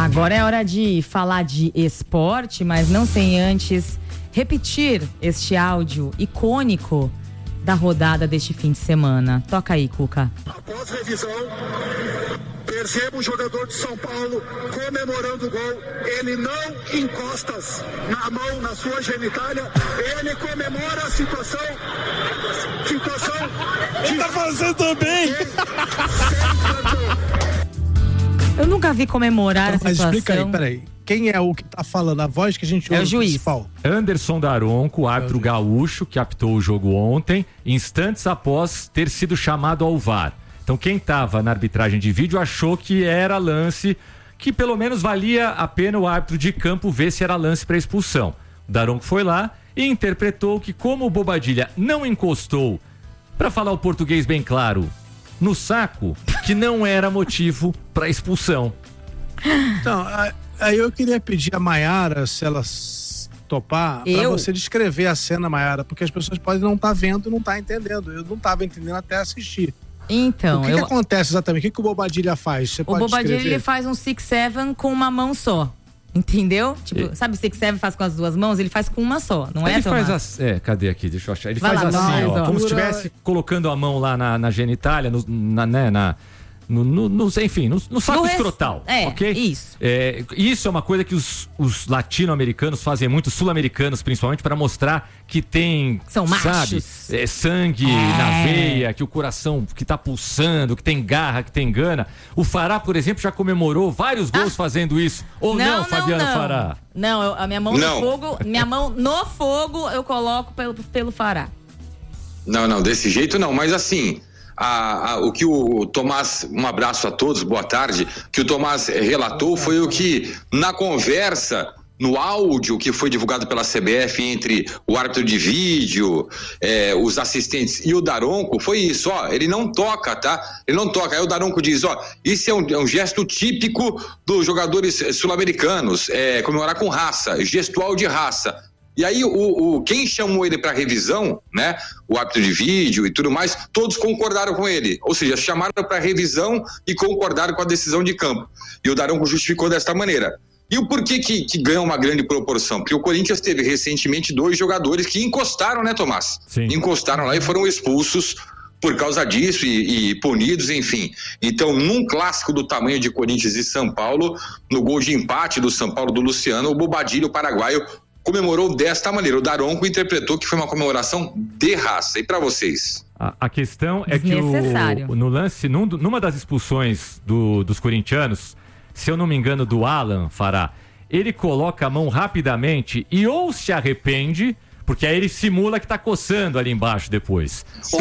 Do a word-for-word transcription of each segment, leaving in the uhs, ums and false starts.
Agora é hora de falar de esporte, mas não sem antes repetir este áudio icônico da rodada deste fim de semana. Toca aí, Cuca. Após revisão, percebo um jogador de São Paulo comemorando o gol. Ele não encosta na mão, na sua genitália. Ele comemora a situação. Situação. Ele tá fazendo também. Eu nunca vi comemorar então, a situação. Mas explica aí, peraí. Quem é o que tá falando? A voz que a gente ouve? É o juiz. Principal. Anderson Daronco, árbitro gaúcho, que apitou o jogo ontem, instantes após ter sido chamado ao V A R. Então quem estava na arbitragem de vídeo achou que era lance, que pelo menos valia a pena o árbitro de campo ver se era lance para expulsão. O Daronco foi lá e interpretou que, como o Bobadilha não encostou, para falar o português bem claro, no saco, que não era motivo para expulsão. Então, aí eu queria pedir a Maiara, se ela topar, para você descrever a cena, Maiara, porque as pessoas podem não estar tá vendo e não estar tá entendendo. Eu não estava entendendo até assistir. Então, o que, eu... que acontece exatamente? O que, que o Bobadilha faz? Você o pode Bobadilha descrever? Ele faz um six seven com uma mão só. Entendeu? Tipo, e... sabe o six seven faz com as duas mãos? Ele faz com uma só, não ele é, Tomás? Faz as... É, cadê aqui? Deixa eu achar. Ele Vai faz lá, assim, nós, ó, ó. como se estivesse colocando a mão lá na, na genitália, no, na, né, na... No, no, no, enfim, no, no saco no escrotal, rest... é, ok? Isso. É, isso é uma coisa que os, os latino-americanos fazem muito, sul-americanos principalmente, para mostrar que tem, são sabe, machos. É, sangue é. na veia, que o coração que tá pulsando, que tem garra, que tem gana. O Fará, por exemplo, já comemorou vários gols ah. fazendo isso. Ou não, não, não Fabiano não. Fará? Não, eu, a minha mão não. no fogo, minha mão no fogo eu coloco pelo, pelo Fará. Não, não, desse jeito não, mas assim... A, a, o que o Tomás, um abraço a todos, boa tarde, que o Tomás relatou foi o que na conversa, no áudio que foi divulgado pela C B F entre o árbitro de vídeo, é, os assistentes e o Daronco, foi isso, ó, ele não toca, tá? Ele não toca, aí o Daronco diz, ó, isso é um, é um gesto típico dos jogadores sul-americanos, é, comemorar com raça, gestual de raça. E aí, o, o, quem chamou ele para revisão, né, o árbitro de vídeo e tudo mais, todos concordaram com ele. Ou seja, chamaram para revisão e concordaram com a decisão de campo. E o Daronco justificou desta maneira. E o porquê que, que ganha uma grande proporção? Porque o Corinthians teve recentemente dois jogadores que encostaram, né, Tomás? Sim. Encostaram lá e foram expulsos por causa disso e, e punidos, enfim. Então, num clássico do tamanho de Corinthians e São Paulo, no gol de empate do São Paulo do Luciano, o Bobadilha, o paraguaio, comemorou desta maneira. O Daronco interpretou que foi uma comemoração de raça. E para vocês? A, a questão é que o, no lance, num, numa das expulsões do, dos corintianos, se eu não me engano, do Alan Fará, ele coloca a mão rapidamente e ou se arrepende, porque aí ele simula que tá coçando ali embaixo depois.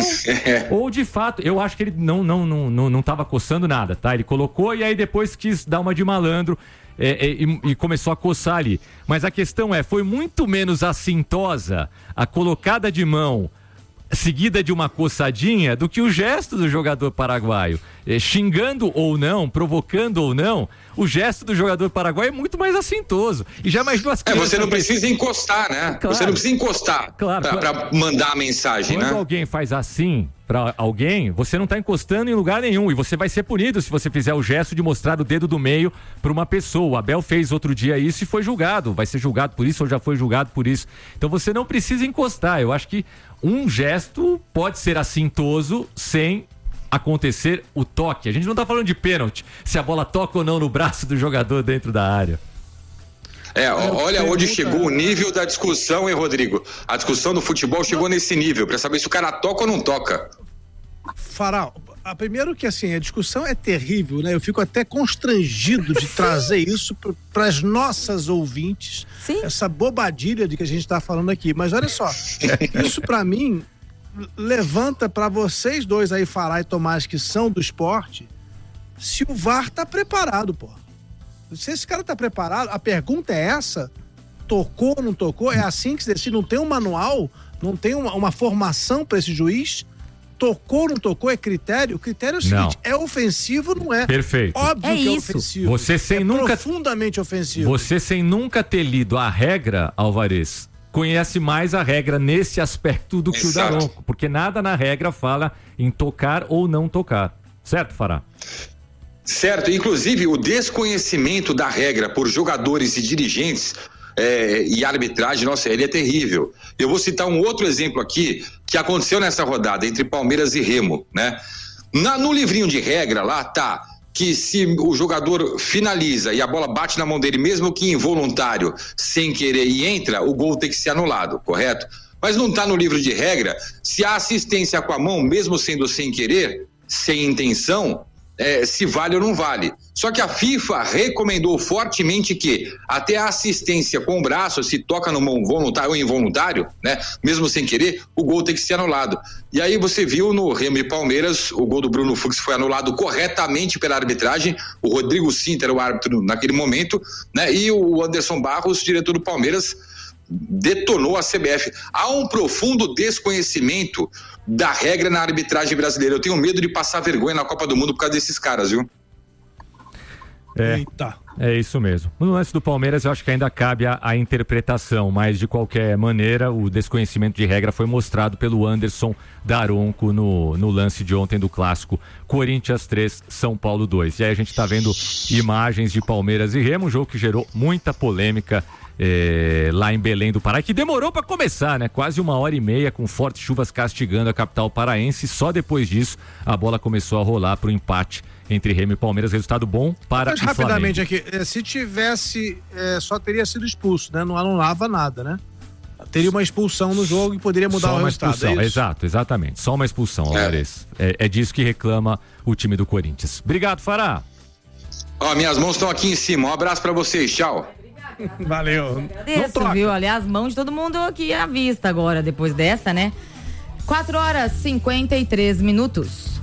Ou, ou de fato, eu acho que ele não, não, não, não, não tava coçando nada, tá? Ele colocou e aí depois quis dar uma de malandro. É, é, e, e começou a coçar ali. Mas a questão é, foi muito menos assintosa a colocada de mão seguida de uma coçadinha do que o gesto do jogador paraguaio. É, xingando ou não, provocando ou não, o gesto do jogador paraguaio é muito mais assintoso. E já imaginou as crianças... É, você não precisa encostar, né? Claro. Você não precisa encostar claro, pra, claro. pra mandar a mensagem, Quando né? alguém faz assim pra alguém, você não tá encostando em lugar nenhum e você vai ser punido se você fizer o gesto de mostrar o dedo do meio pra uma pessoa. O Abel fez outro dia isso e foi julgado, vai ser julgado por isso ou já foi julgado por isso. Então você não precisa encostar. Eu acho que um gesto pode ser assintoso sem acontecer o toque. A gente não tá falando de pênalti, se a bola toca ou não no braço do jogador dentro da área. É, olha onde chegou o nível da discussão, hein, Rodrigo? A discussão do futebol chegou nesse nível, pra saber se o cara toca ou não toca. Fará, primeiro que assim, a discussão é terrível, né? Eu fico até constrangido de trazer isso para as nossas ouvintes. Sim. Essa bobadilha de que a gente tá falando aqui. Mas olha só, isso para mim levanta para vocês dois aí, Fará e Tomás, que são do esporte, se o V A R tá preparado, pô. Se esse cara tá preparado, a pergunta é essa: tocou ou não tocou? É assim que se decide? Não tem um manual? Não tem uma, uma formação para esse juiz? Tocou ou não tocou? É critério? O critério é o seguinte: não. É ofensivo ou não é? Perfeito. Óbvio é que é isso. ofensivo. Você sem é nunca... profundamente ofensivo. Você sem nunca ter lido a regra, Alvarez, conhece mais a regra nesse aspecto do que Exato. o Daronco, porque nada na regra fala em tocar ou não tocar. Certo, Fará? Certo, inclusive o desconhecimento da regra por jogadores e dirigentes é, e arbitragem, nossa, ele é terrível. Eu vou citar um outro exemplo aqui que aconteceu nessa rodada entre Palmeiras e Remo, né? Na, no livrinho de regra lá tá que se o jogador finaliza e a bola bate na mão dele, mesmo que involuntário, sem querer e entra, o gol tem que ser anulado, correto? Mas não está no livro de regra se a assistência com a mão, mesmo sendo sem querer, sem intenção, é, se vale ou não vale. Só que a FIFA recomendou fortemente que até a assistência com o braço, se toca no mão voluntário ou involuntário, né, mesmo sem querer, o gol tem que ser anulado. E aí você viu no Remo e Palmeiras, o gol do Bruno Fux foi anulado corretamente pela arbitragem, o Rodrigo Cinta era o árbitro naquele momento, né, e o Anderson Barros, diretor do Palmeiras, detonou a C B F. Há um profundo desconhecimento da regra na arbitragem brasileira. Eu tenho medo de passar vergonha na Copa do Mundo por causa desses caras, viu? É, Eita. É isso mesmo. No lance do Palmeiras, eu acho que ainda cabe a, a interpretação, mas de qualquer maneira, o desconhecimento de regra foi mostrado pelo Anderson Daronco no, no lance de ontem do clássico Corinthians três, São Paulo dois. E aí a gente tá vendo imagens de Palmeiras e Remo, um jogo que gerou muita polêmica É, lá em Belém do Pará, que demorou para começar, né? Quase uma hora e meia com fortes chuvas castigando a capital paraense. Só depois disso a bola começou a rolar para o empate entre Remo e Palmeiras. Resultado bom para Mas, o Flamengo. rapidamente aqui, se tivesse, é, só teria sido expulso, né? Não anulava nada, né? Teria uma expulsão no jogo e poderia mudar Só o uma resultado. Expulsão, é exato, exatamente. Só uma expulsão, é. Alvarez. É, é disso que reclama o time do Corinthians. Obrigado, Fará. Ó, minhas mãos estão aqui em cima. Um abraço para vocês. Tchau. Valeu. Isso, viu? Aliás, mãos de todo mundo aqui à vista agora, depois dessa, né? quatro horas e cinquenta e três minutos.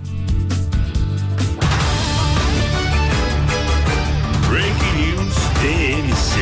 Breaking News T M C.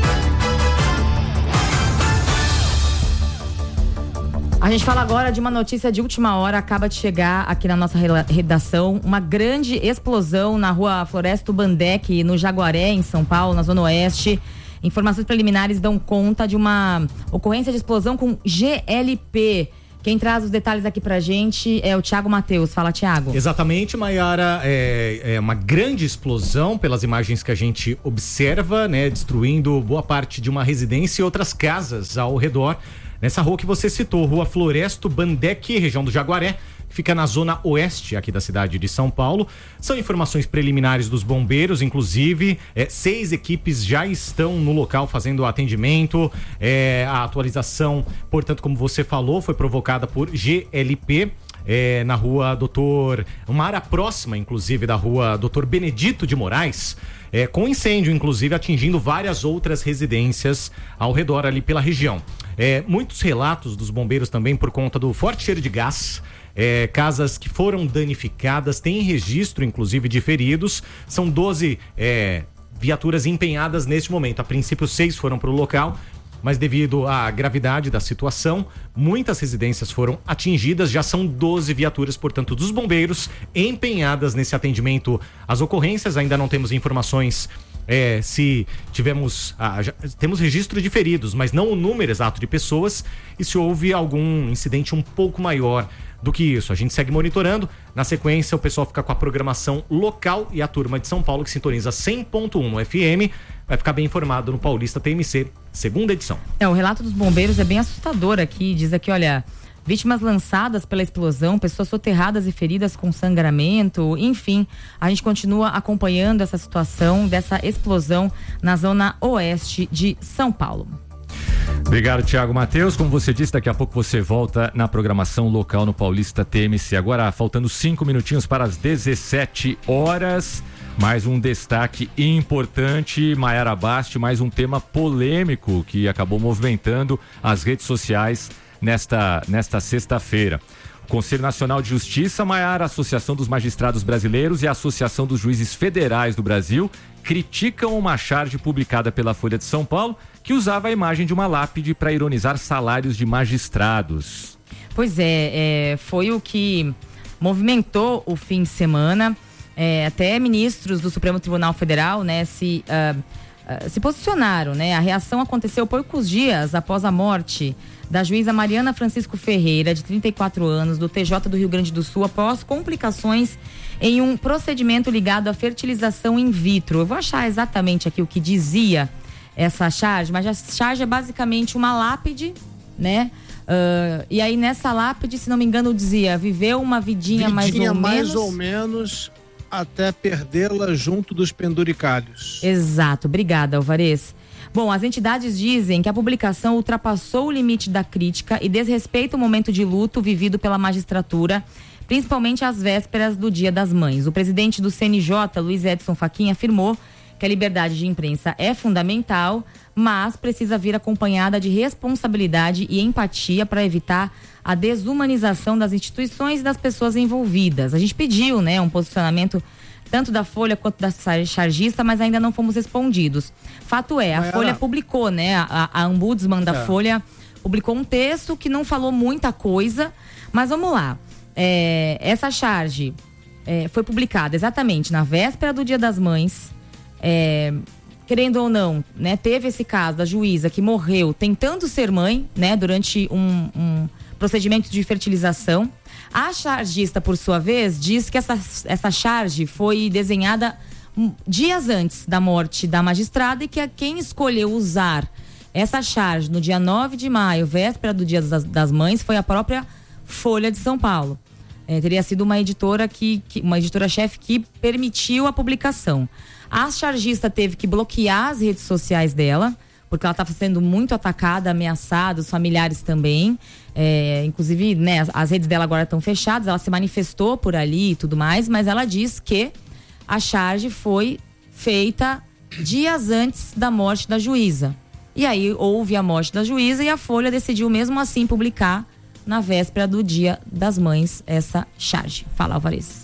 A gente fala agora de uma notícia de última hora, acaba de chegar aqui na nossa redação, uma grande explosão na rua Floresto Bandeck, no Jaguaré, em São Paulo, na Zona Oeste. Informações preliminares dão conta de uma ocorrência de explosão com G L P. Quem traz os detalhes aqui pra gente é o Thiago Matheus. Fala, Thiago. Exatamente, Maiara, é, é uma grande explosão pelas imagens que a gente observa, né, destruindo boa parte de uma residência e outras casas ao redor. Nessa rua que você citou, Rua Floresto Bandeck, região do Jaguaré, que fica na zona oeste aqui da cidade de São Paulo. São informações preliminares dos bombeiros, inclusive, é, seis equipes já estão no local fazendo o atendimento. É, a atualização, portanto, como você falou, foi provocada por G L P. É, na rua Doutor, uma área próxima, inclusive, da rua Doutor Benedito de Moraes, é, com incêndio, inclusive, atingindo várias outras residências ao redor ali pela região. É, muitos relatos dos bombeiros também por conta do forte cheiro de gás. É, casas que foram danificadas, tem registro, inclusive, de feridos. São doze é, viaturas empenhadas neste momento. A princípio, seis foram para o local, mas devido à gravidade da situação, muitas residências foram atingidas. Já são doze viaturas, portanto, dos bombeiros empenhadas nesse atendimento às ocorrências. Ainda não temos informações é, se tivemos ah, já, temos registro de feridos, mas não o número exato de pessoas e se houve algum incidente um pouco maior do que isso. A gente segue monitorando. Na sequência, o pessoal fica com a programação local e a turma de São Paulo, que sintoniza cem ponto um no F M, vai ficar bem informado no Paulista T M C, segunda edição. É, o relato dos bombeiros é bem assustador aqui. Diz aqui, olha, vítimas lançadas pela explosão, pessoas soterradas e feridas com sangramento, enfim, a gente continua acompanhando essa situação dessa explosão na zona oeste de São Paulo. Obrigado, Thiago Matheus. Como você disse, daqui a pouco você volta na programação local no Paulista T M C. Agora, faltando cinco minutinhos para as dezessete horas. Mais um destaque importante, Maiara Basti, mais um tema polêmico que acabou movimentando as redes sociais nesta, nesta sexta-feira. O Conselho Nacional de Justiça, Maiara, a Associação dos Magistrados Brasileiros e a Associação dos Juízes Federais do Brasil criticam uma charge publicada pela Folha de São Paulo que usava a imagem de uma lápide para ironizar salários de magistrados. Pois é, é, foi o que movimentou o fim de semana. É, até ministros do Supremo Tribunal Federal, né, se uh, uh, se posicionaram, né? A reação aconteceu poucos dias após a morte da juíza Mariana Francisco Ferreira, de trinta e quatro anos, do T J do Rio Grande do Sul, após complicações em um procedimento ligado à fertilização in vitro. Eu vou achar exatamente aqui o que dizia essa charge, mas a charge é basicamente uma lápide, né? Uh, e aí nessa lápide, se não me engano, dizia, viveu uma vidinha, vidinha mais ou mais menos... ou menos até perdê-la junto dos penduricalhos. Exato, obrigada, Alvarez. Bom, as entidades dizem que a publicação ultrapassou o limite da crítica e desrespeita o momento de luto vivido pela magistratura, principalmente às vésperas do Dia das Mães. O presidente do C N J, Luiz Edson Fachin, afirmou que a liberdade de imprensa é fundamental, mas precisa vir acompanhada de responsabilidade e empatia para evitar a desumanização das instituições e das pessoas envolvidas. A gente pediu, né, um posicionamento tanto da Folha quanto da chargista, mas ainda não fomos respondidos. Fato é, a mas Folha era... publicou, né, a, a ombudsman da é. Folha publicou um texto que não falou muita coisa, mas vamos lá. É, essa charge é, foi publicada exatamente na véspera do Dia das Mães. É, querendo ou não, né, teve esse caso da juíza que morreu tentando ser mãe, né, durante um, um procedimento de fertilização. A chargista, por sua vez, diz que essa, essa charge foi desenhada dias antes da morte da magistrada e que a quem escolheu usar essa charge no dia nove de maio, véspera do Dia das, das Mães, foi a própria Folha de São Paulo. É, teria sido uma editora que, que uma editora-chefe que permitiu a publicação. A chargista teve que bloquear as redes sociais dela, porque ela estava sendo muito atacada, ameaçada, os familiares também. É, inclusive, né, as, as redes dela agora estão fechadas, ela se manifestou por ali e tudo mais, mas ela diz que a charge foi feita dias antes da morte da juíza. E aí houve a morte da juíza e a Folha decidiu mesmo assim publicar na véspera do Dia das Mães essa charge. Fala, Alvarez.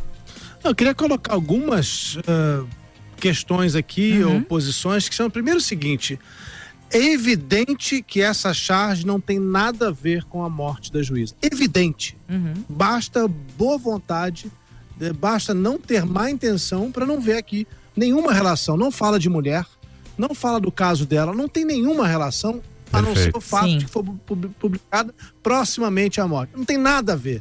Eu queria colocar algumas uh, questões aqui, uhum. ou posições, que são, primeiro, o seguinte: é evidente que essa charge não tem nada a ver com a morte da juíza. Evidente. Uhum. Basta boa vontade, basta não ter má intenção para não ver aqui nenhuma relação. Não fala de mulher, não fala do caso dela, não tem nenhuma relação, a não ser o fato Sim. de que foi publicada proximamente à morte. Não tem nada a ver.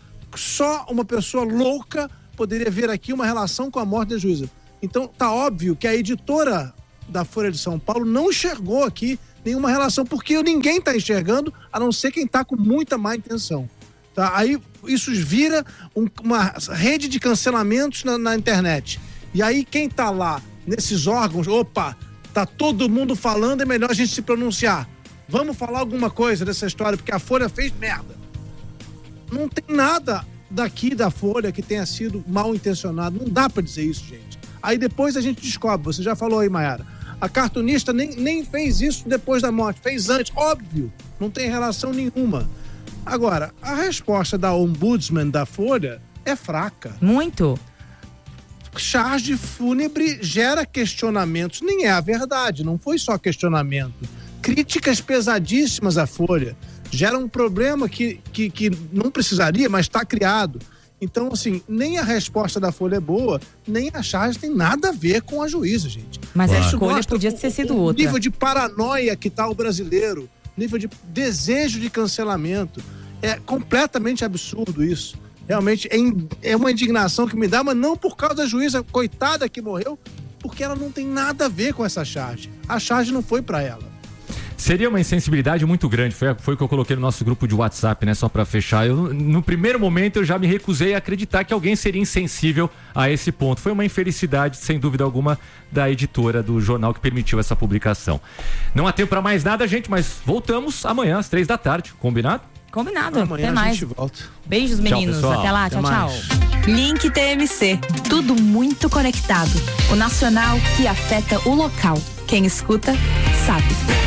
Só uma pessoa louca poderia ver aqui uma relação com a morte da juíza. Então tá óbvio que a editora da Folha de São Paulo não enxergou aqui nenhuma relação, porque ninguém tá enxergando, a não ser quem tá com muita má intenção. Tá? Aí isso vira um, uma rede de cancelamentos na, na internet. E aí quem tá lá nesses órgãos, opa, tá todo mundo falando, é melhor a gente se pronunciar. Vamos falar alguma coisa dessa história, porque a Folha fez merda. Não tem nada daqui da Folha que tenha sido mal intencionado. Não dá pra dizer isso, gente. Aí depois a gente descobre, você já falou aí, Mayara, a cartunista nem, nem fez isso depois da morte, fez antes, óbvio, não tem relação nenhuma. Agora, a resposta da ombudsman da Folha é fraca. Muito. Charge fúnebre gera questionamentos, nem é a verdade, não foi só questionamento. Críticas pesadíssimas à Folha, gera um problema que, que, que não precisaria, mas está criado. Então, assim, nem a resposta da Folha é boa, nem a charge tem nada a ver com a juíza, gente. Mas claro. A escolha podia ter sido o, o outra. nível de paranoia que está o brasileiro, nível de desejo de cancelamento, é completamente absurdo isso. Realmente é, é uma indignação que me dá, mas não por causa da juíza coitada que morreu, porque ela não tem nada a ver com essa charge. A charge não foi para ela. Seria uma insensibilidade muito grande, foi, foi o que eu coloquei no nosso grupo de WhatsApp, né, só pra fechar. Eu, no primeiro momento eu já me recusei a acreditar que alguém seria insensível a esse ponto. Foi uma infelicidade, sem dúvida alguma, da editora do jornal que permitiu essa publicação. Não há tempo pra mais nada, gente, mas voltamos amanhã às três da tarde, combinado? Combinado, amanhã até mais. A gente volta. Beijos, meninos, tchau, até lá, até tchau, mais. tchau. Link T M C, tudo muito conectado. O nacional que afeta o local. Quem escuta, sabe.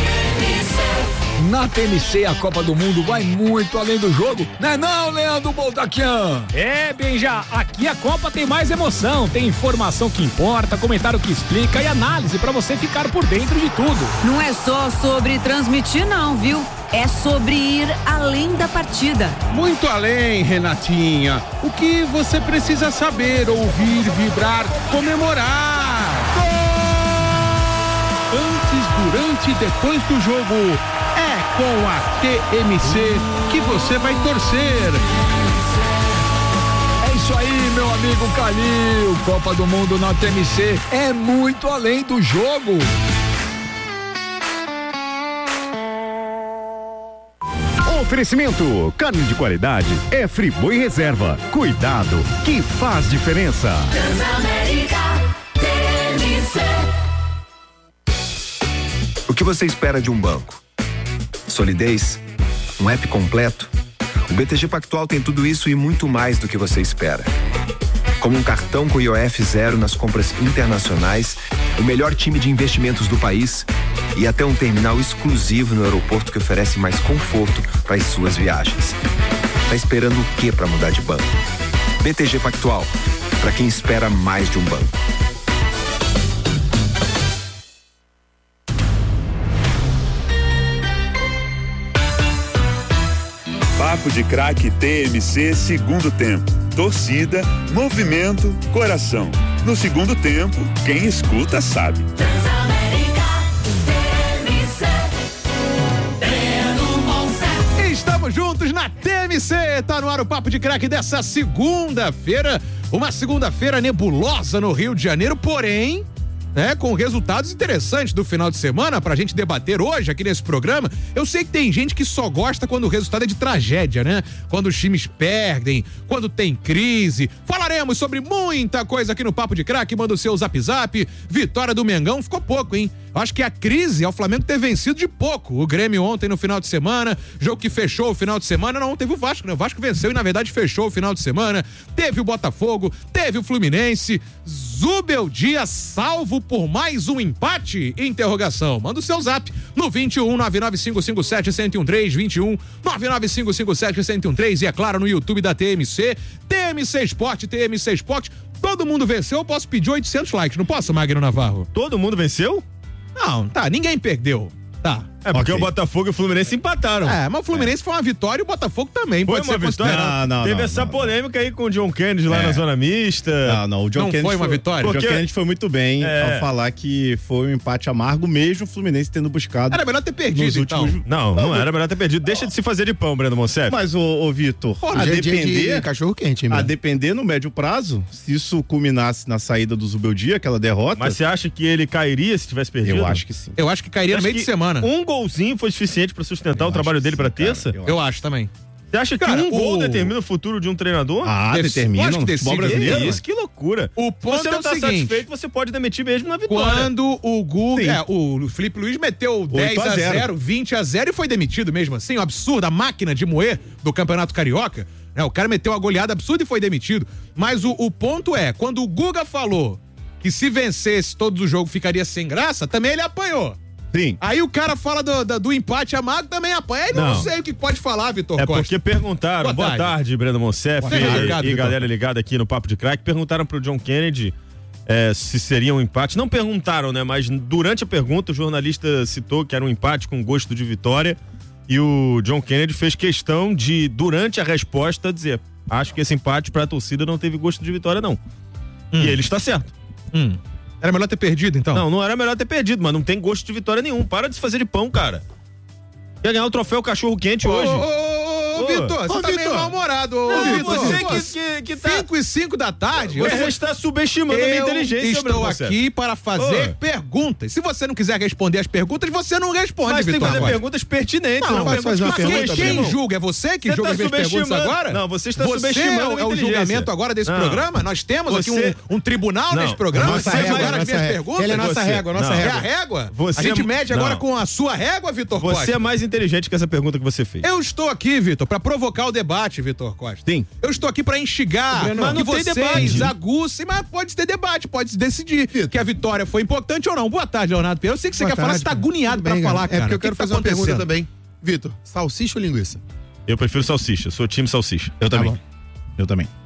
Na T M C, a Copa do Mundo vai muito além do jogo, não é não, Leandro Boltaquian? É, Benja, aqui a Copa tem mais emoção, tem informação que importa, comentário que explica e análise pra você ficar por dentro de tudo. Não é só sobre transmitir não, viu? É sobre ir além da partida. Muito além, Renatinha. O que você precisa saber, ouvir, vibrar, comemorar. Gol! antes e depois do jogo. É com a T M C que você vai torcer. É isso aí, meu amigo Calil. Copa do Mundo na T M C é muito além do jogo. Oferecimento, carne de qualidade é Friboi Reserva. Cuidado que faz diferença. Transamérica T M C. O que você espera de um banco? Solidez? Um app completo? O B T G Pactual tem tudo isso e muito mais do que você espera. Como um cartão com I O F zero nas compras internacionais, o melhor time de investimentos do país e até um terminal exclusivo no aeroporto que oferece mais conforto para as suas viagens. Tá esperando o que para mudar de banco? B T G Pactual, para quem espera mais de um banco. Papo de Craque T M C, segundo tempo. Torcida, movimento, coração. No segundo tempo, quem escuta sabe. Estamos juntos na T M C, tá no ar o Papo de Craque dessa segunda-feira, uma segunda-feira nebulosa no Rio de Janeiro, porém, né, com resultados interessantes do final de semana pra gente debater hoje aqui nesse programa. Eu sei que tem gente que só gosta quando o resultado é de tragédia, né? Quando os times perdem, quando tem crise. Falaremos sobre muita coisa aqui no Papo de Craque. Manda o seu zap zap. Vitória do Mengão ficou pouco, hein? Acho que a crise é o Flamengo ter vencido de pouco. O Grêmio ontem no final de semana, jogo que fechou o final de semana, não, teve o Vasco, né? O Vasco venceu e na verdade fechou o final de semana. Teve o Botafogo, teve o Fluminense. Zubeldia salvo por mais um empate? Interrogação. Manda o seu zap no vinte e um, nove nove cinco cinco sete, um zero um três, vinte e um, nove nove cinco cinco sete, um zero um três e é claro no YouTube da T M C, T M C Esporte, T M C Esporte. Todo mundo venceu, eu posso pedir oitocentos likes, não posso, Magno Navarro? Todo mundo venceu? Não, tá, ninguém perdeu. Tá. É porque okay. O Botafogo e o Fluminense empataram. É, mas o Fluminense é. foi uma vitória e o Botafogo também. Foi uma vitória? Não, não, Teve não, essa não, polêmica não. aí com o John Kennedy lá é. na zona mista. Não, não, o John não Kennedy foi uma foi, vitória? O John porque... Kennedy foi muito bem é. ao falar que foi um empate amargo, mesmo o Fluminense tendo buscado. Era melhor ter perdido, últimos... então. Não, não, não era melhor ter perdido. Deixa de se fazer de pão, Breno Monsef. Mas, ô, ô Vitor, a depender... De cachorro quente, A depender no médio prazo, se isso culminasse na saída do Zubeldia, aquela derrota... Mas você acha que ele cairia se tivesse perdido? Eu acho que sim. Eu acho que cairia no meio de semana. Um golzinho foi suficiente pra sustentar o trabalho dele pra terça? Cara, eu, eu acho também. Você acha que cara, um gol o... determina o futuro de um treinador? Ah, Deve, determina. Acho que decide. Brasileiro? Isso, que loucura. O ponto você não é o tá seguinte, satisfeito, você pode demitir mesmo na vitória. Quando o Guga, é, o Felipe Luiz meteu dez a zero, vinte a zero e foi demitido mesmo assim, um absurdo, a máquina de moer do Campeonato Carioca, né? O cara meteu uma goleada absurda e foi demitido. Mas o, o ponto é, quando o Guga falou que se vencesse todos os jogos ficaria sem graça, também ele apanhou. Sim. Aí o cara fala do, do, do empate amargo, também apanha. Não. não sei o que pode falar, Vitor É Costa. porque perguntaram, boa tarde, boa tarde Breno Monsef e, e galera ligada aqui no Papo de Craque, perguntaram pro John Kennedy é, se seria um empate. Não perguntaram, né? Mas durante a pergunta o jornalista citou que era um empate com gosto de vitória e o John Kennedy fez questão de, durante a resposta, dizer: acho que esse empate pra torcida não teve gosto de vitória, não. Hum. E ele está certo. Hum. Era melhor ter perdido, então? Não, não era melhor ter perdido, mas não tem gosto de vitória nenhum. Para de se fazer de pão, cara. Quer ganhar o troféu cachorro quente ô, hoje. Ô, ô, ô, Vitor, você tá meio mal-humorado. Ô, Vitor, você que, que, que tá... cinco e cinco da tarde. Você eu... está subestimando eu a minha inteligência. Eu estou aqui para fazer ô. perguntas. Se você não quiser responder as perguntas, você não responde, mas Vitor. Mas tem que fazer perguntas pertinentes. Não, não mas fazer uma pergunta. Quem, quem julga? É você que você julga tá as perguntas agora? Não, você está você subestimando é o julgamento agora desse não. programa? Nós temos você... aqui um, um tribunal não. nesse programa. Nossa você régua, julgar as minhas perguntas? Ele é nossa régua, nossa régua. É a régua? Você a gente mede agora não. com a sua régua, Vitor Costa? Você é mais inteligente que essa pergunta que você fez. Eu estou aqui, Vitor, para provocar o debate, Vitor Costa. Sim. Eu estou aqui para instigar, mas não que tem vocês debate. aguçem, mas pode ter debate, pode se decidir Vitor. que a vitória foi importante ou não. Boa tarde, Leonardo Pereira. Eu sei que você Boa quer tarde, falar, você está agoniado para falar, cara. É porque eu que quero que fazer tá uma pergunta também. Vitor, salsicha ou linguiça? Eu prefiro salsicha, sou time salsicha. Eu também. Tá eu também.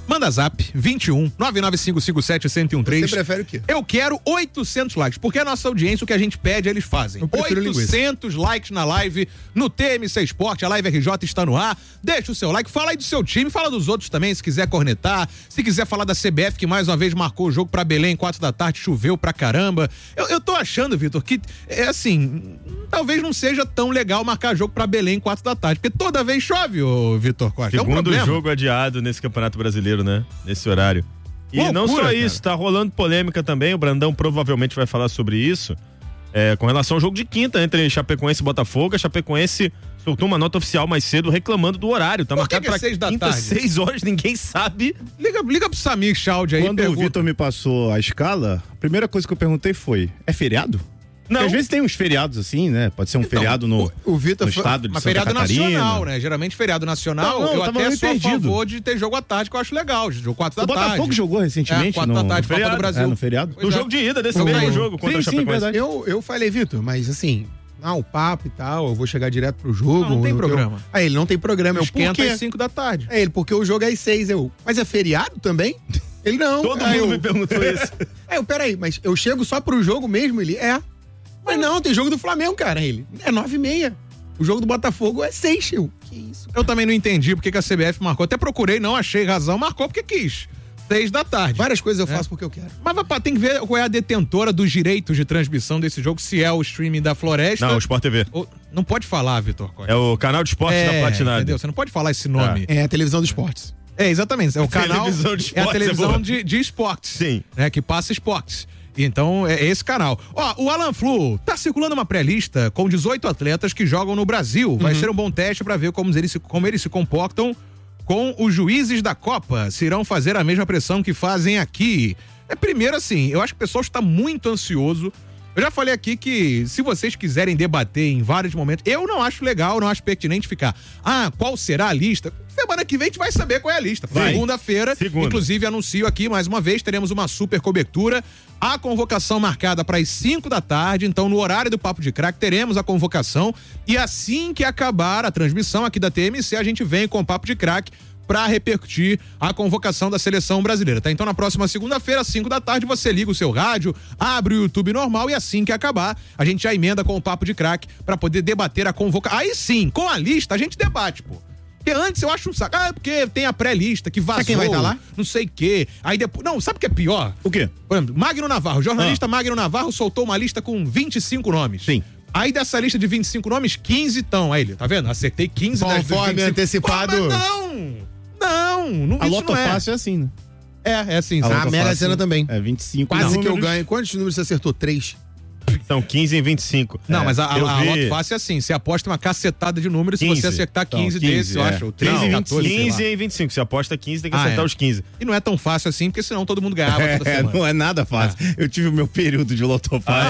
Manda zap vinte e um, nove nove cinco cinco sete, um zero um três. Você prefere o quê? Eu quero oitocentos likes, porque a nossa audiência, o que a gente pede, eles fazem. Eu prefiro oitocentos likes na live, no T M C Esporte, a Live R J está no ar. Deixa o seu like, fala aí do seu time, fala dos outros também, se quiser cornetar, se quiser falar da C B F, que mais uma vez marcou o jogo pra Belém, quatro da tarde, choveu pra caramba. Eu, eu tô achando, Vitor, que é assim, talvez não seja tão legal marcar jogo pra Belém, quatro da tarde, porque toda vez chove, ô Vitor Costa. É um Segundo problema. jogo adiado nesse Campeonato Brasileiro, né? Nesse horário. E Loucura, não só cara. isso, tá rolando polêmica também, o Brandão provavelmente vai falar sobre isso, é, com relação ao jogo de quinta entre Chapecoense e Botafogo. A Chapecoense soltou uma nota oficial mais cedo reclamando do horário, tá Por que marcado que é pra seis da quinta, tarde? seis horas, ninguém sabe. Liga, liga pro Samir Chaldi aí. Quando pergunta. o Vitor me passou a escala, a primeira coisa que eu perguntei foi: é feriado? Não. Porque às vezes tem uns feriados assim, né? Pode ser um Então, feriado no, o Vitor no foi- estado de Mas Santa feriado Catarina. nacional, né? Geralmente feriado nacional, Não, não, eu eu tava até meio sou a perdido. favor de ter jogo à tarde, que eu acho legal. Jogo quatro O da tarde. Botafogo jogou recentemente É, quatro no- da tarde, no Copa feriado. do Brasil. É, no feriado. Pois No é. jogo de ida desse Então, mesmo aí, jogo contra sim, a sim, Chapecoense. verdade. Eu, eu falei, Vitor, mas assim, ah, o papo e tal, eu vou chegar direto pro jogo. Não, não tem eu- programa. Eu, aí ele não tem programa. Eu, por Esquenta quê? às cinco da tarde. É ele, porque o jogo é às seis. Eu, mas é feriado também? Ele não. Todo Aí mundo eu, me perguntou isso. Aí eu, peraí, mas eu chego só pro jogo mesmo? Ele, é. Mas não, tem jogo do Flamengo, cara. Ele, é nove e meia. O jogo do Botafogo é seis, eu. Que isso? Eu também não entendi porque que a C B F marcou. Até procurei, não achei razão. Marcou porque quis. Seis da tarde. Várias coisas eu É. faço porque eu quero. Mas rapaz, tem que ver qual é a detentora dos direitos de transmissão desse jogo, se é o streaming da Floresta. Não, o Sport T V. ou- Não pode falar, Vitor Costa. É o canal de esportes da Platinada. Entendeu? Você não pode falar esse nome. É a televisão dos esportes. É, exatamente. É o canal. Televisão de é a esportes, é televisão boa. de, de esportes. Sim. Né, que passa esportes. Então, é esse canal. Ó, o Alan Flu tá circulando uma pré-lista com dezoito atletas que jogam no Brasil. Vai ser um bom teste pra ver como eles, se, como eles se comportam com os juízes da Copa. Se irão fazer a mesma pressão que fazem aqui. É, primeiro assim, eu acho que o pessoal está muito ansioso. Eu já falei aqui que se vocês quiserem debater em vários momentos, eu não acho legal, não acho pertinente ficar, ah, qual será a lista? Semana que vem a gente vai saber qual é a lista. Vai. Segunda-feira, Segunda. inclusive anuncio aqui mais uma vez, teremos uma super cobertura. A convocação marcada para as cinco da tarde, então no horário do Papo de Craque teremos a convocação e assim que acabar a transmissão aqui da T M C, a gente vem com o Papo de Craque para repercutir a convocação da seleção brasileira, tá? Então na próxima segunda-feira, às cinco da tarde, você liga o seu rádio, abre o YouTube normal e assim que acabar, a gente já emenda com o Papo de Craque para poder debater a convocação. Aí sim, com a lista a gente debate, pô. Porque antes eu acho um saco. Ah, porque tem a pré-lista que vazou. Sabe quem vai tá lá? Não sei o quê. Aí depois. Não, sabe o que é pior? O quê? Por exemplo, Magno Navarro, o jornalista Magno Navarro soltou uma lista com vinte e cinco nomes. Sim. Aí dessa lista de vinte e cinco nomes, quinze estão. Aí ele, tá vendo? Acertei quinze das dos Conforme vinte e cinco. antecipado. Pô, mas não! Não! não A isso Loto não é. Fácil é assim, né? É, é assim. A sabe? A Loto Mega Fácil Sena também. É vinte e cinco Quase que eu números. ganho. Quantos números você acertou? Três. São quinze em vinte e cinco. Não, É, mas a, a, eu a vi- Loto Fácil é assim, você aposta uma cacetada de números, se quinze. você acertar quinze, Então, desses, eu quinze, acho, ou é. treze, Não, catorze, sei lá. quinze em vinte e cinco. Se aposta quinze, tem que Ah, acertar é. os quinze. E não é tão fácil assim, porque senão todo mundo ganhava toda É, semana. não é nada fácil. Eu tive o meu período de lotofácil. Ah,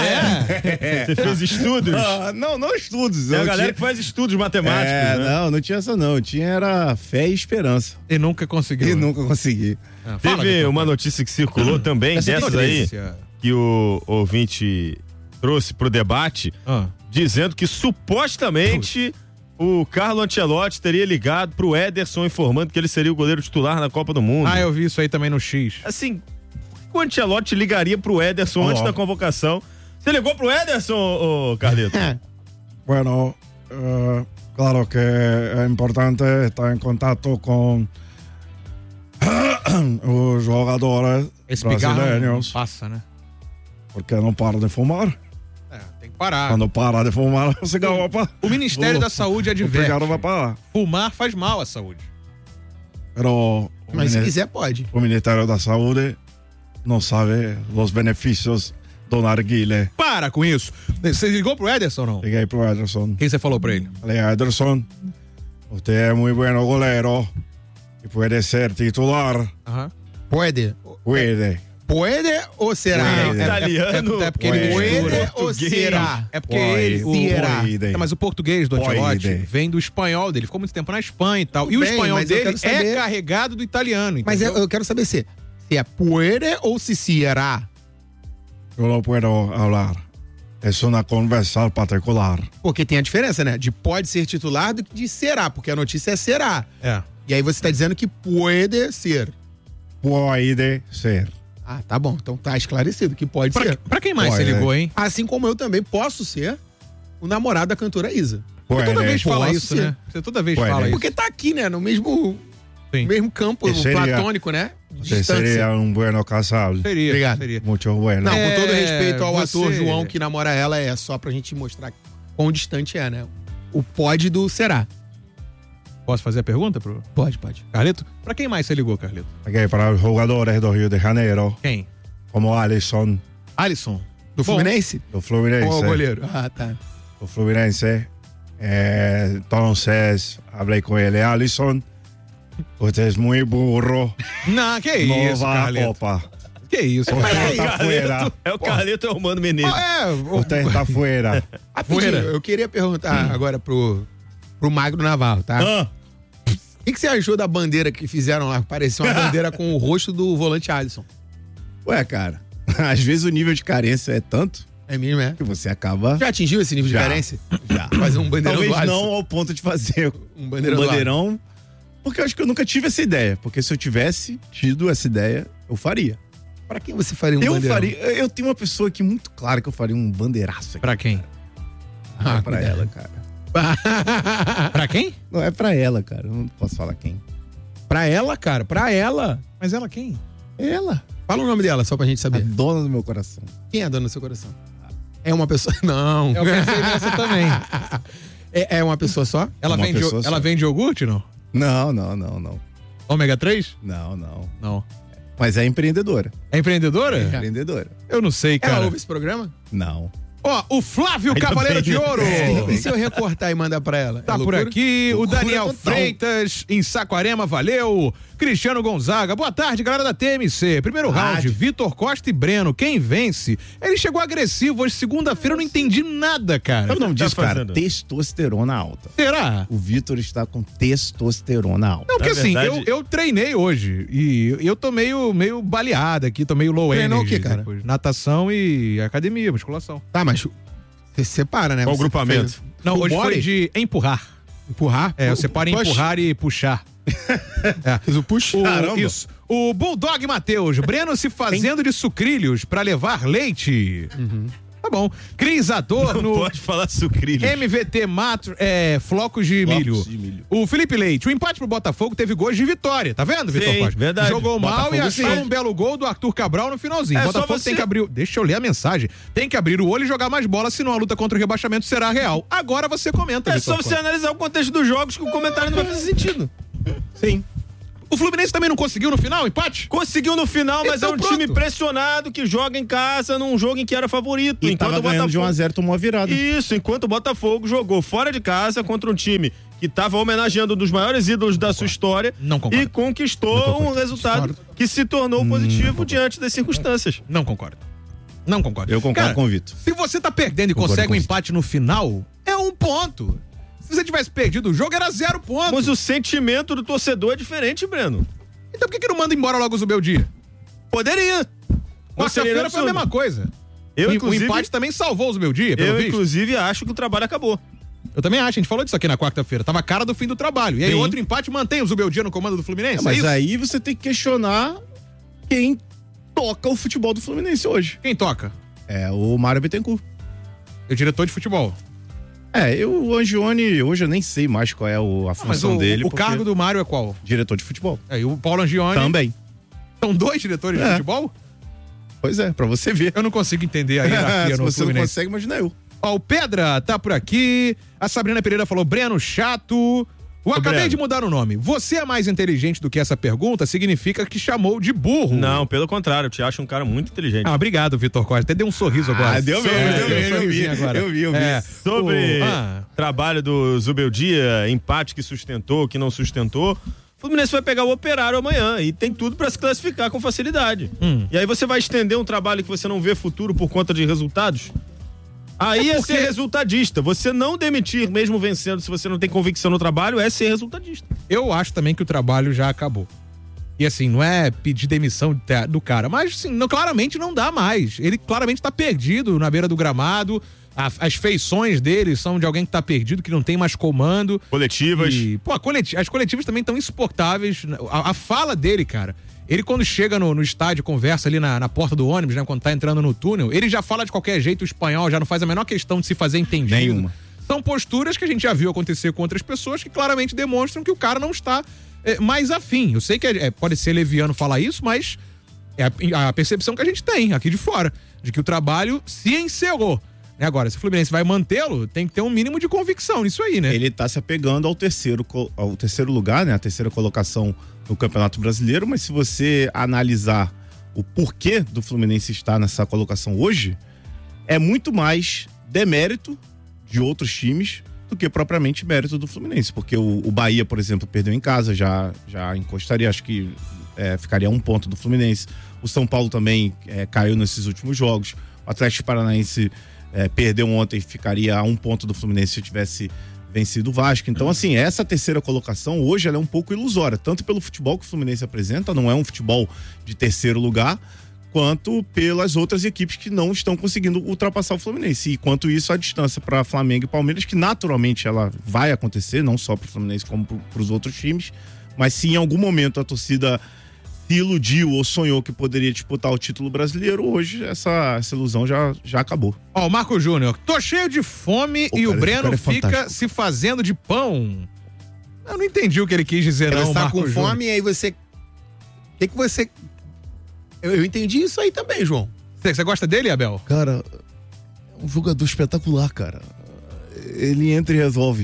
é? Você fez estudos? Ah, não, não estudos. É a Eu galera tinha- que faz estudos matemáticos, É, né? não, não tinha essa não. Eu tinha era fé e esperança. E nunca conseguiu. E né? nunca consegui. Ah, fala, Teve Vitor. uma notícia que circulou também, Essa dessas aí, notícia. que o ouvinte trouxe pro debate, Ah. dizendo que supostamente o Carlo Ancelotti teria ligado pro Ederson informando que ele seria o goleiro titular na Copa do Mundo. Ah, eu vi isso aí também no X. Assim, o Ancelotti ligaria pro Ederson Oh. antes da convocação. Você ligou pro Ederson, ô, Carlito? Bueno, eh, claro que é importante estar em contato com os jogadores Esse pigarro brasileiros, passa, né? porque não param de fumar. É, tem que parar. Quando para de fumar, o cigarro vai para. O Ministério o- da Saúde O adverte. cigarro vai parar. Fumar faz mal à saúde. Pero o Mas se mini- quiser, pode. o Ministério da Saúde não sabe os benefícios do narguilé. Para com isso. Você ligou pro Ederson ou não? Liguei pro Ederson. O que você falou pra ele? Falei, Ederson, você é muito bueno goleiro e pode ser titular. Aham. Pode. Puede. Pode ou será? Puede. É, Italiano, é, é porque ele Puede. mistura. Ou será? É porque Pode. ele. O, Será? Puede. É, mas o português do Ancelotti Pode. vem do espanhol dele. Ficou muito tempo na Espanha e tal. Tudo e o bem, espanhol mas eu dele quero saber- é carregado do italiano. Mas eu, entendeu? eu quero saber se, se é puede ou se será. Eu não posso falar. É uma conversa particular. Porque tem a diferença, né? De pode ser titular do que de será, porque a notícia é será. É. E aí você tá dizendo que pode ser. pode ser. Ah, tá bom. Então tá esclarecido que pode pra, ser. Pra quem mais pode. você ligou, hein? Assim como eu também posso ser o namorado da cantora Isa. Você toda Pode. vez fala Posso isso, ser. né? Você toda vez Pode. fala isso. Porque tá aqui, né? No mesmo, Sim. mesmo campo Seria- platônico, né? Você seria um bueno casado. Seria, Obrigado. seria. Muito bueno. Não, É, com todo respeito ao você- ator João que namora ela, é só pra gente mostrar quão distante é, né? O pode do será. Posso fazer a pergunta pro Pode, pode. Carlito? Pra quem mais você ligou, Carlito? Ok, para os jogadores do Rio de Janeiro, Quem? como Alisson, Alisson. Do Bom, Fluminense? do Fluminense. Ou é o goleiro? Ah, tá. Do Fluminense. Eh, entonces, hablé con él. Alisson, usted es muy burro. Não, que no isso, va a Carlito. Copa. Que isso, Usted Carlito. está fuera. É o Carlito e o Mano Menezes. Ah, é, o- Usted está fuera. Rapidinho, Fuera. eu queria perguntar agora pro, pro Magro Navarro, tá? Ah, O que, que você achou da bandeira que fizeram lá? Parecia uma bandeira com o rosto do volante Alisson. Ué, cara, às vezes o nível de carência é tanto É mesmo, é? que você acaba. Já atingiu esse nível Já. de carência? Já. Fazer um bandeirão Talvez do Alisson. não ao ponto de fazer Um bandeirão um do bandeirão, porque eu acho que eu nunca tive essa ideia. Porque se eu tivesse tido essa ideia, eu faria. Pra quem você faria um eu bandeirão? faria. Eu tenho uma pessoa aqui muito clara que eu faria um bandeiraço aqui. Pra quem? Ah, Ah, pra cuidado. ela, cara. Pra quem? Não é pra ela, cara. Eu não posso falar quem. Pra ela, cara, pra ela. Mas ela quem? Ela. Fala o nome dela, só pra gente A saber. dona do meu coração. Quem é a dona do seu coração? É uma pessoa. Não. Eu pensei nessa também. É, é uma pessoa só? Ela, Uma vende, pessoa ela só. vende iogurte, não? Não, não, não, não. Ômega três? Não, não. Não. Mas é empreendedora. É empreendedora? É empreendedora. Eu não sei, Ela cara. ouve esse programa? Não. Ó, o Flávio Ainda Cavaleiro bem. de Ouro. E se eu recortar e mandar pra ela? Tá É por loucura? aqui, o Loucura Daniel total. Freitas, em Saquarema, valeu. Cristiano Gonzaga, boa tarde, galera da T M C. Primeiro round, Tarde. Vitor Costa e Breno, quem vence? Ele chegou agressivo hoje, segunda-feira, eu não entendi nada, cara. Sabe o nome Tá disso, cara? fazendo? Testosterona alta. Será? O Vitor está com testosterona alta. Não, porque Na assim, verdade- eu, eu treinei hoje e eu tô meio, meio baleado aqui, tô meio low Treinou energy. o quê, cara? depois. Natação e academia, musculação. Tá, mas você separa, né? Qual Você grupamento? fez Não, full hoje foi body? de empurrar. Empurrar? É, eu separo em Push. empurrar e puxar. É. Fez o push? O, Caramba. Isso. O Bulldog Matheus, Breno se fazendo de sucrilhos pra levar leite. Tá bom. Cris Adorno. Pode falar sucrilhos. M V T Matro, é, flocos de Flocos milho. de milho. O Felipe Leite, o empate pro Botafogo teve gols de vitória, tá vendo, Vitor Sim, Costa? verdade. Jogou mal Botafogo e achou sim. um belo gol do Arthur Cabral no finalzinho. É só Botafogo você- tem que abrir, o- deixa eu ler a mensagem, tem que abrir o olho e jogar mais bola, senão a luta contra o rebaixamento será real. Agora você comenta, É Vitor só você Costa. analisar o contexto dos jogos que o comentário não vai fazer sentido. Sim. O Fluminense também não conseguiu no final, empate? Conseguiu no final, mas Então é um pronto. time pressionado que joga em casa num jogo em que era favorito. E enquanto tava o ganhando Botafogo... de um a zero, tomou a virada. Isso, enquanto o Botafogo jogou fora de casa contra um time que estava homenageando um dos maiores ídolos da sua história Não concordo. e conquistou um resultado que se tornou positivo diante das circunstâncias. Não concordo. Não concordo. Eu concordo Cara, com o Vitor. Se você tá perdendo e Concordo consegue com um o empate no final, é um ponto. Se você tivesse perdido o jogo, era zero ponto. Mas o sentimento do torcedor é diferente, Breno. Então por que, que não manda embora logo o Zubeldia? Poderia. Quarta-feira foi a mesma coisa. Eu, o, inclusive, o empate também salvou o Zubeldia, pelo eu, visto. inclusive, acho que o trabalho acabou. Eu também acho, a gente falou disso aqui na quarta-feira. Tava a cara do fim do trabalho. E aí Sim. outro empate mantém o Zubeldia no comando do Fluminense, é Mas isso? aí você tem que questionar quem toca o futebol do Fluminense hoje. Quem toca? É o Mário Bittencourt. É o diretor de futebol. É, eu, o Angione, hoje eu nem sei mais qual é o- a Ah, mas função o, dele. o porque- cargo do Mário é qual? Diretor de futebol. É, e o Paulo Angione... Também. São dois diretores de É. futebol? Pois é, pra você ver. Eu não consigo entender a hierarquia Se no você não Fluminense. consegue, imagina eu. Ó, o Pedra tá por aqui. A Sabrina Pereira falou, Breno, chato. O acabei Breno. de mudar o nome. Você é mais inteligente do que essa pergunta? Significa que chamou de burro. Não, pelo contrário, eu te acho um cara muito inteligente. Ah, obrigado, Vitor Costa. Até deu um sorriso agora. Ah, deu mesmo, É, deu um mesmo, eu sorrisinho vi, agora. eu vi, eu vi. É, Sobre o- ah, trabalho do Zubeldia, empate que sustentou, que não sustentou. O Fluminense vai pegar o Operário amanhã e tem tudo pra se classificar com facilidade. Hum. E aí você vai estender um trabalho que você não vê futuro por conta de resultados? Aí é, É porque- ser resultadista. Você não demitir, mesmo vencendo, se você não tem convicção no trabalho, é ser resultadista. eu acho também que o trabalho já acabou. E assim, não é pedir demissão do cara, mas assim, não, claramente não dá mais. Ele claramente tá perdido na beira do gramado. A, as feições dele são de alguém que tá perdido, que não tem mais comando. Coletivas. E, pô, coleti as coletivas também estão insuportáveis. A, a fala dele, cara. Ele, quando chega no, no estádio, conversa ali na, na porta do ônibus, né? Quando tá entrando no túnel, ele já fala de qualquer jeito o espanhol, já não faz a menor questão de se fazer entendido. Nenhuma. São posturas que a gente já viu acontecer com outras pessoas que claramente demonstram que o cara não está é, mais afim. Eu sei que é, é, pode ser leviano falar isso, mas é a, a percepção que a gente tem aqui de fora, de que o trabalho se encerrou. Agora, se o Fluminense vai mantê-lo, tem que ter um mínimo de convicção nisso aí, né? Ele tá se apegando ao terceiro, ao terceiro lugar, né? A terceira colocação no Campeonato Brasileiro, mas se você analisar o porquê do Fluminense estar nessa colocação hoje, é muito mais demérito de outros times do que propriamente mérito do Fluminense, porque o, o Bahia, por exemplo, perdeu em casa, já, já encostaria, acho que é, ficaria um ponto do Fluminense. O São Paulo também é, caiu nesses últimos jogos. O Atlético Paranaense É, perdeu ontem, ficaria a um ponto do Fluminense se tivesse vencido o Vasco. Então, assim, essa terceira colocação hoje ela é um pouco ilusória, tanto pelo futebol que o Fluminense apresenta, não é um futebol de terceiro lugar, quanto pelas outras equipes que não estão conseguindo ultrapassar o Fluminense. E quanto isso, a distância para Flamengo e Palmeiras, que naturalmente ela vai acontecer, não só para o Fluminense como para os outros times, mas se em algum momento a torcida se iludiu ou sonhou que poderia disputar o título brasileiro, hoje essa, essa ilusão já, já acabou. Ó, o Marco Júnior, tô cheio de fome o e cara, o Breno é fica fantástico. se fazendo de pão. Eu não entendi o que ele quis dizer, não, Você tá Marco com Júnior. fome e aí você... O que que você... Eu, eu entendi isso aí também, João. Você, você gosta dele, Abel? Cara, é um jogador espetacular, cara. Ele entra e resolve.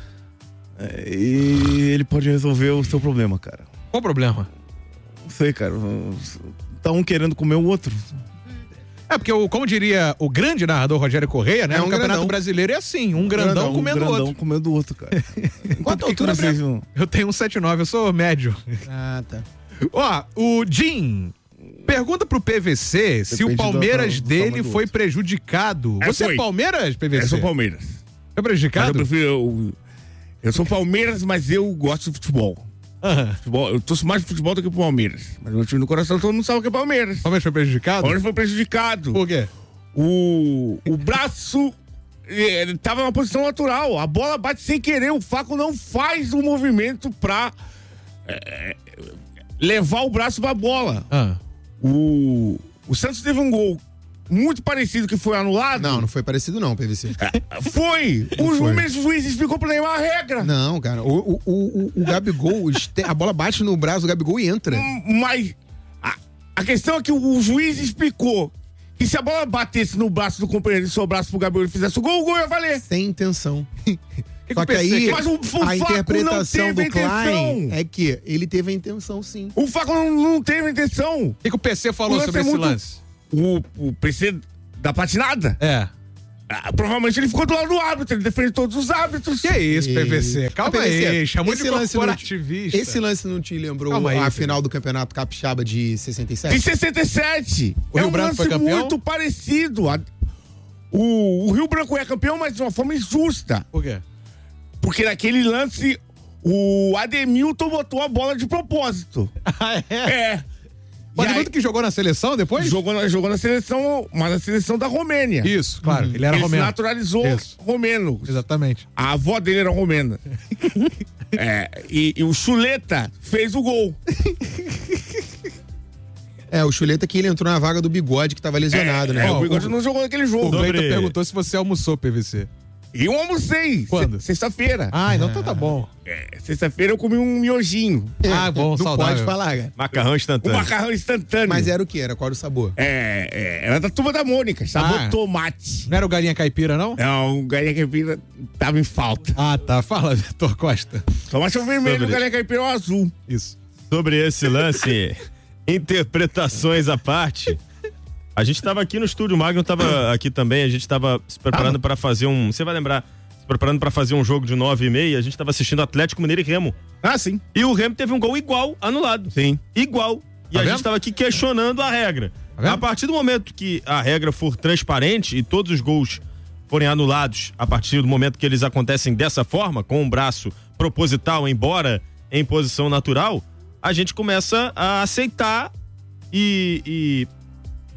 É, e ele pode resolver o seu problema, cara. Qual o problema? Não sei, cara. Tá um querendo comer o outro. É, porque, o, como diria o grande narrador Rogério Correia, né? É um no Campeonato grandão. Brasileiro é assim, um grandão, um comendo o grandão outro. comendo o outro, cara. Qual a tua altura, vocês Breno? não... Eu tenho um sete nove, eu sou médio. Ah, tá. Ó, o Jim pergunta pro P V C se o Depende Palmeiras do- do dele tamanho do foi outro. prejudicado. É, Você foi. é Palmeiras, P V C? Eu sou Palmeiras. Foi Mas eu prejudicado? prefiro. Eu, eu sou Palmeiras, mas eu gosto de futebol. Aham. futebol. Eu torço mais pro futebol do que pro Palmeiras. Mas meu time no coração todo mundo sabe o que é Palmeiras. Palmeiras foi prejudicado? Palmeiras foi prejudicado. Por quê? O, o braço eh, ele tava numa posição natural. A bola bate sem querer. O Flaco não faz o movimento pra eh, levar o braço pra bola. Ah. O, o Santos teve um gol muito parecido que foi anulado. Não, não foi parecido não, P V C. Foi! Não Os foi. mesmos juízes explicou pro Neymar a regra. Não, cara. O, o, o, o Gabigol, este- a bola bate no braço do Gabigol e entra. Mas a, a questão é que o, o juiz explicou que se a bola batesse no braço do companheiro e sobrasse pro Gabriel e fizesse o gol, o gol ia valer. Sem intenção. Que Só que que eu pensei aí, que- Mas o- o a Flaco interpretação não do teve a Klein intenção. é que ele teve a intenção, sim. O Flaco não, não teve a intenção. O que, que o P C falou O lance sobre é esse muito- lance? O, o P C da patinada? É. Ah, provavelmente ele ficou do lado do árbitro, ele defende todos os árbitros. Que isso, P V C? Calma Ah, P V C, aí, chamou de esse lance não te- corporativista. Esse lance não te lembrou Calma aí, a Felipe. final do Campeonato Capixaba de sessenta e sete? De sessenta e sete. O é Rio um Branco lance foi campeão? muito parecido. A- O, o Rio Branco é campeão, mas de uma forma injusta. Por quê? Porque naquele lance, o Ademilton botou a bola de propósito. Ah, é? É. O E aí- Ademilton que jogou na seleção depois? Jogou na, jogou na seleção, mas na seleção da Romênia. Isso, claro. Ele era Ele se romeno. naturalizou Isso. romeno. Exatamente. A avó dele era romena. É, e, e o Chuleta fez o gol. É, o Chuleta que ele entrou na vaga do Bigode, que tava lesionado, né? É, Ó, o Bigode o- não jogou naquele jogo. O Cleiton Sobre- perguntou se você almoçou, P V C. E eu almocei. Quando? Se- Sexta-feira. Ah, então tá, tá bom. É, sexta-feira eu comi um miojinho. Ah, bom, Não saudável. pode falar, cara. Um Macarrão instantâneo. macarrão instantâneo. Mas era o que? Era qual era o sabor? É, é, era da turma da Mônica, sabor Ah. tomate. Não era o galinha caipira, não? Não, o galinha caipira tava em falta. Ah, tá. Fala, Vitor Costa. Tomate é o vermelho, Sobre- o galinha caipira é o azul. Isso. Sobre esse lance, interpretações à parte. A gente tava aqui no estúdio, o Magno tava aqui também, a gente tava se preparando para fazer um. Você vai lembrar? Se preparando para fazer um jogo de nove e meia, a gente tava assistindo Atlético Mineiro e Remo. Ah, sim. E o Remo teve um gol igual, anulado. Sim. Igual. E Tá a vendo? gente tava aqui questionando a regra. Tá vendo? A partir do momento que a regra for transparente e todos os gols forem anulados a partir do momento que eles acontecem dessa forma, com o braço proposital, embora em posição natural, a gente começa a aceitar e, e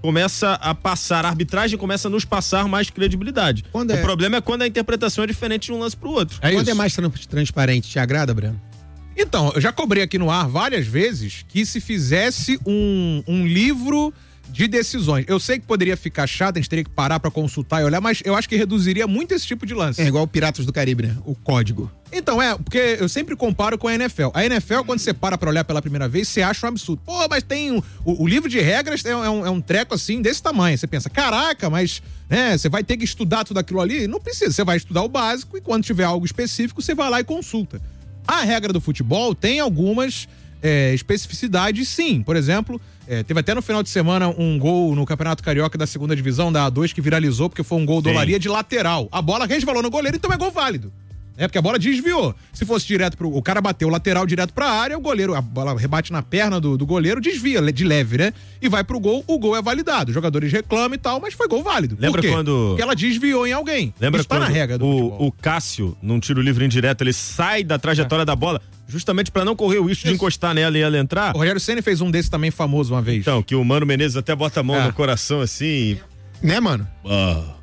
começa a passar, a arbitragem começa a nos passar mais credibilidade. Quando o é... problema é quando a interpretação é diferente de um lance pro outro. É quando isso. é mais transparente, te agrada, Breno? Então, eu já cobrei aqui no ar várias vezes que se fizesse um, um livro de decisões. Eu sei que poderia ficar chato, a gente teria que parar pra consultar e olhar, mas eu acho que reduziria muito esse tipo de lance. É igual o Piratas do Caribe, né? O código. Então, é, porque eu sempre comparo com a N F L. A N F L, quando você para pra olhar pela primeira vez, você acha um absurdo. Pô, mas tem um, o, o livro de regras é um, é um treco assim, desse tamanho. Você pensa, caraca, mas né, você vai ter que estudar tudo aquilo ali? Não precisa, você vai estudar o básico e quando tiver algo específico, você vai lá e consulta. A regra do futebol tem algumas é, especificidades, sim. Por exemplo, é, teve até no final de semana um gol no Campeonato Carioca da segunda divisão, da A dois, que viralizou porque foi um gol do Olaria de lateral. A bola resvalou no goleiro, então é gol válido. É porque a bola desviou. Se fosse direto pro... O cara bateu o lateral direto pra área, o goleiro... A bola rebate na perna do, do goleiro, desvia de leve, né? E vai pro gol, o gol é validado. Os jogadores reclamam e tal, mas foi gol válido. Lembra Por quê? quando... Porque ela desviou em alguém. Lembra Isso tá quando na regra do o, o Cássio, num tiro livre indireto, ele sai da trajetória é. da bola justamente pra não correr o risco Isso. de encostar nela e ela entrar? O Rogério Ceni fez um desse também famoso uma vez. Então, que o Mano Menezes até bota a mão é. no coração assim e... Né, mano? Ah.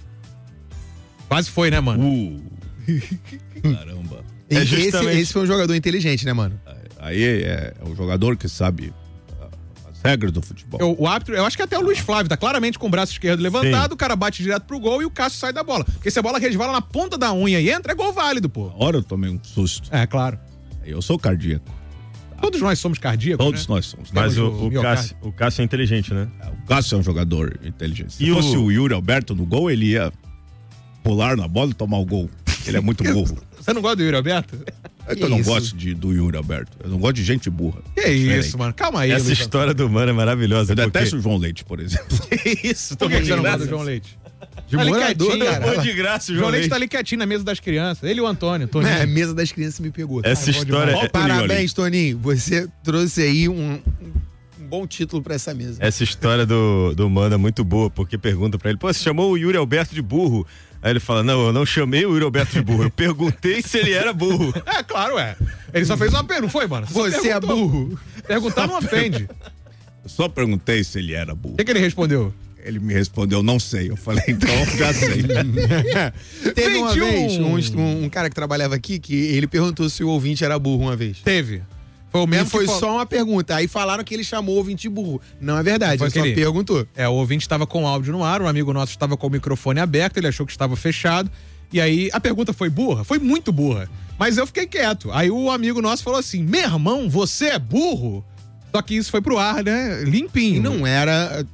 Quase foi, né, mano? Uh. Caramba. E é justamente... esse, esse foi um jogador inteligente, né, mano? Aí é, é um jogador que sabe as regras do futebol. Eu, o árbitro, eu acho que até o Luiz Flávio tá claramente com o braço esquerdo levantado, Sim. o cara bate direto pro gol e o Cássio sai da bola. Porque se a bola resvala na ponta da unha e entra, é gol válido, pô. Na hora eu tomei um susto. É, claro. Eu sou cardíaco. Todos nós somos cardíacos, Todos né? nós somos. Mas o, o, Cássio, o Cássio é inteligente, né? É, o Cássio é um jogador inteligente. Se e fosse o... o Yuri Alberto no gol, ele ia pular na bola e tomar o gol. Ele é muito burro. Você não gosta do Yuri Alberto? Eu que não isso? gosto de, do Yuri Alberto. Eu não gosto de gente burra. Que é isso, mano? Calma aí. Essa Luiz história do Mano é maravilhosa. Eu porque... detesto o João Leite, por exemplo. Que isso? Por que, que você não gosta do João Leite? De tá morador, cara. De graça, o João, João Leite Leite tá ali quietinho na mesa das crianças. Ele e o Antônio. Toninho. É, a mesa das crianças me pegou. Essa cara, história... é... Parabéns, Toninho. Você trouxe aí um... um bom título pra essa mesa. Essa história do, do Mano é muito boa, porque pergunta pra ele, pô, você chamou o Yuri Alberto de burro? Aí ele fala, não, eu não chamei o Yuri Alberto de burro, eu perguntei se ele era burro. É, claro, é. Ele só fez uma pergunta, não foi, mano? Você, você é burro. Perguntar não ofende. Eu só perguntei se ele era burro. O que, que ele respondeu? Ele me respondeu, não sei. Eu falei, então já sei. Teve uma vez um, um, um cara que trabalhava aqui que ele perguntou se o ouvinte era burro uma vez. Teve. Foi o mesmo e foi que só uma pergunta. Aí falaram que ele chamou o ouvinte de burro. Não é verdade, ele só ele... perguntou. É, o ouvinte estava com o áudio no ar, um amigo nosso estava com o microfone aberto, ele achou que estava fechado. E aí a pergunta foi burra? Foi muito burra. Mas eu fiquei quieto. Aí o amigo nosso falou assim: meu irmão, você é burro? Só que isso foi pro ar, né? Limpinho. E não era.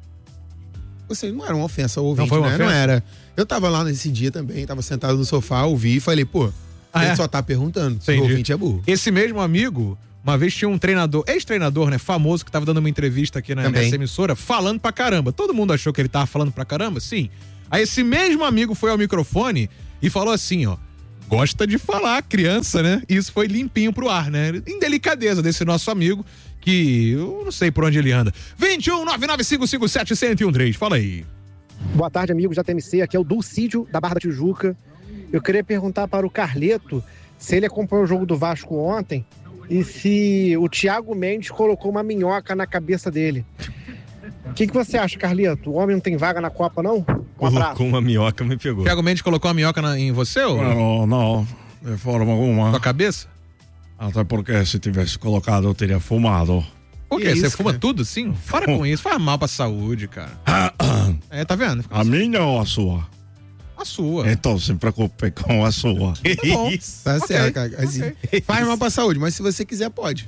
Você não era uma ofensa ao ouvinte, não foi uma né? ofensa? Não era. Eu tava lá nesse dia também, tava sentado no sofá, ouvi e falei, pô, ah, ele é? só tá perguntando se o ouvinte é burro. Esse mesmo amigo, uma vez tinha um treinador, ex-treinador, né, famoso, que tava dando uma entrevista aqui na nessa emissora, falando pra caramba. Todo mundo achou que ele tava falando pra caramba? Sim. Aí esse mesmo amigo foi ao microfone e falou assim, ó, gosta de falar, criança, né? Isso foi limpinho pro ar, né? Indelicadeza desse nosso amigo, que eu não sei por onde ele anda. vinte e um, nove nove cinco cinco sete, um zero um três, fala aí. Boa tarde, amigos da T M C, aqui é o Dulcídio, da Barra da Tijuca. Eu queria perguntar para o Carleto se ele acompanhou o jogo do Vasco ontem e se o Thiago Mendes colocou uma minhoca na cabeça dele. O que, que você acha, Carleto? O homem não tem vaga na Copa, não? Um abraço. Com uma minhoca me pegou. Thiago Mendes colocou uma minhoca na, em você? Ou... Não, não, de forma alguma. Na cabeça? Até porque se tivesse colocado eu teria fumado. Por quê? Você fuma tudo, sim? Para com isso, faz mal pra saúde, cara. É, tá vendo? A minha ou a sua? A sua. Então, se preocupe com a sua. Tá bom. Tá okay, certo, cara. Assim, okay. Faz mal pra saúde, mas se você quiser, pode.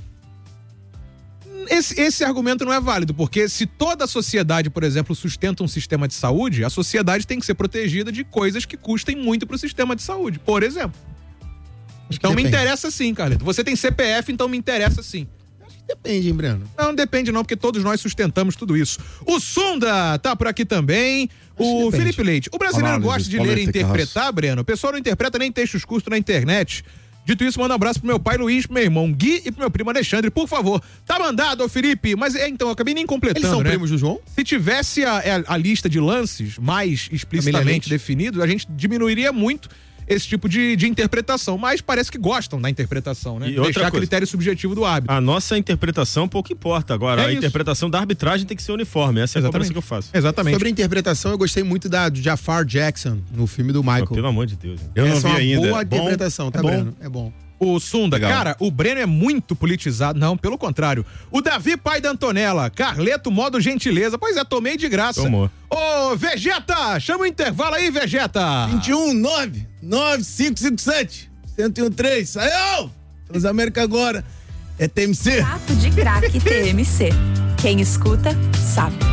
Esse, esse argumento não é válido, porque se toda a sociedade, por exemplo, sustenta um sistema de saúde, a sociedade tem que ser protegida de coisas que custem muito pro sistema de saúde, por exemplo. Então me interessa sim, Carleto. Você tem C P F, então me interessa sim. Depende, hein, Breno? Não, não depende não, porque todos nós sustentamos tudo isso. O Sunda tá por aqui também. O Felipe Leite. O brasileiro Olá, gosta de ler e interpretar, Breno. O pessoal não interpreta nem textos curtos na internet. Dito isso, manda um abraço pro meu pai Luiz, pro meu irmão Gui e pro meu primo Alexandre, por favor. Tá mandado, ô Felipe. Mas é, então, eu acabei nem completando, Eles são né? primos do João? Se tivesse a, a, a lista de lances mais explicitamente definidos, a gente diminuiria muito esse tipo de, de interpretação, mas parece que gostam da interpretação, né? E outra Deixar coisa, critério subjetivo do árbitro. A nossa interpretação pouco importa agora. É a isso. interpretação da arbitragem tem que ser uniforme. Essa é a cobrança que eu faço. Exatamente. Sobre a interpretação, eu gostei muito da, do Jafar Jackson no filme do Michael. Oh, pelo amor de Deus. Eu não Essa vi é uma ainda. boa É bom? interpretação, tá, É bom? Breno? É bom. O Sunda, Legal. cara, o Breno é muito politizado. Não, pelo contrário. O Davi, pai da Antonella. Carleto, modo gentileza. Pois é, tomei de graça. Tomou. Ô, Vegeta, chama o intervalo aí, Vegeta. vinte e um, nove, nove, cinco, cinco, sete, cento e um, três. Saiu! Transamérica agora. É T M C. Papo de Craque T M C. Quem escuta, sabe.